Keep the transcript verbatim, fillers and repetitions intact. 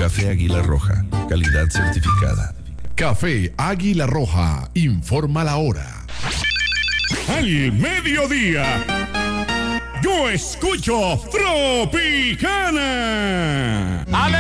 Café Águila Roja, calidad certificada. Café Águila Roja, informa la hora. Al mediodía, yo escucho Tropicana.